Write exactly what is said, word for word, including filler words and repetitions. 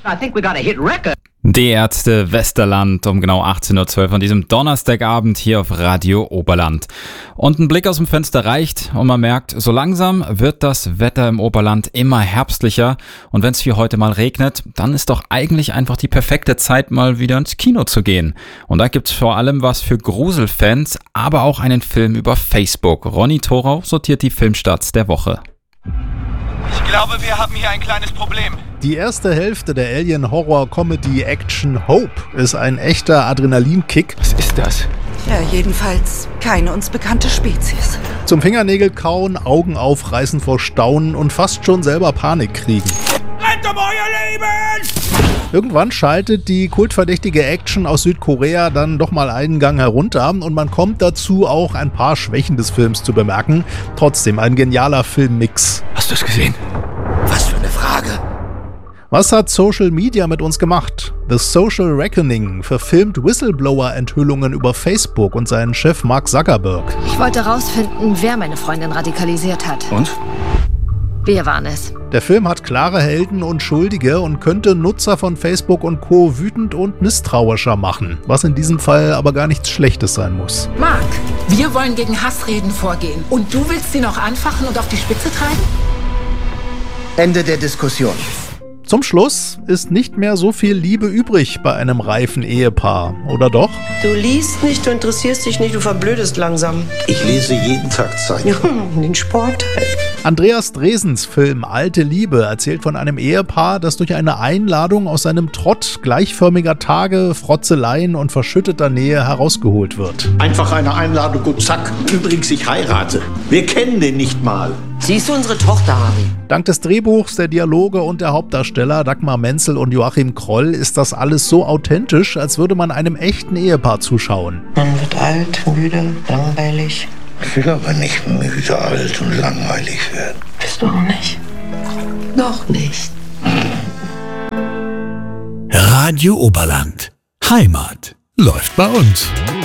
I think we got a hit record. Die Ärzte Westerland um genau achtzehn Uhr zwölf an diesem Donnerstagabend hier auf Radio Oberland. Und ein Blick aus dem Fenster reicht und man merkt, so langsam wird das Wetter im Oberland immer herbstlicher. Und wenn es wie heute mal regnet, dann ist doch eigentlich einfach die perfekte Zeit, mal wieder ins Kino zu gehen. Und da gibt's vor allem was für Gruselfans, aber auch einen Film über Facebook. Ronny Thorau sortiert die Filmstarts der Woche. Ich glaube, wir haben hier ein kleines Problem. Die erste Hälfte der Alien-Horror-Comedy-Action Hope ist ein echter Adrenalinkick. Was ist das? Ja, jedenfalls keine uns bekannte Spezies. Zum Fingernägel kauen, Augen aufreißen vor Staunen und fast schon selber Panik kriegen. Rennt um euer Leben! Irgendwann schaltet die kultverdächtige Action aus Südkorea dann doch mal einen Gang herunter und man kommt dazu, auch ein paar Schwächen des Films zu bemerken. Trotzdem ein genialer Filmmix. Hast du es gesehen? Was für eine Frage. Was hat Social Media mit uns gemacht? The Social Reckoning verfilmt Whistleblower-Enthüllungen über Facebook und seinen Chef Mark Zuckerberg. Ich wollte rausfinden, wer meine Freundin radikalisiert hat. Und? Wir waren es. Der Film hat klare Helden und Schuldige und könnte Nutzer von Facebook und Co. wütend und misstrauischer machen, was in diesem Fall aber gar nichts Schlechtes sein muss. Mark, wir wollen gegen Hassreden vorgehen. Und du willst sie noch anfachen und auf die Spitze treiben? Ende der Diskussion. Zum Schluss ist nicht mehr so viel Liebe übrig bei einem reifen Ehepaar, oder doch? Du liest nicht, du interessierst dich nicht, du verblödest langsam. Ich lese jeden Tag Zeitung. Ja, den Sport halt. Andreas Dresens Film Alte Liebe erzählt von einem Ehepaar, das durch eine Einladung aus seinem Trott gleichförmiger Tage, Frotzeleien und verschütteter Nähe herausgeholt wird. Einfach eine Einladung und zack. Übrigens, ich heirate. Wir kennen den nicht mal. Siehst du unsere Tochter, Harry? Dank des Drehbuchs, der Dialoge und der Hauptdarsteller Dagmar Menzel und Joachim Kroll ist das alles so authentisch, als würde man einem echten Ehepaar zuschauen. Man wird alt, müde, langweilig. Ich will aber nicht müde, alt und langweilig werden. Bist du auch nicht? Noch nicht. Radio Oberland. Heimat läuft bei uns.